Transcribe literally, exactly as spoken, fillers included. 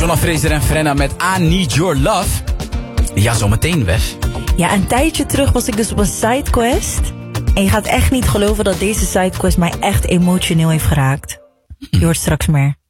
Jonna Fraser en Frenna met I Need Your Love. Ja, zometeen, Wef. Ja, een tijdje terug was ik dus op een sidequest. En je gaat echt niet geloven dat deze sidequest mij echt emotioneel heeft geraakt. Je hoort straks meer.